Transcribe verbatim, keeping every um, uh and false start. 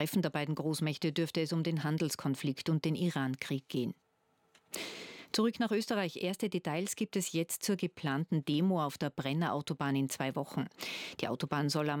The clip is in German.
Treffen der beiden Großmächte dürfte es um den Handelskonflikt und den Iran-Krieg gehen. Zurück nach Österreich. Erste Details gibt es jetzt zur geplanten Demo auf der Brenner Autobahn in zwei Wochen. Die Autobahn soll am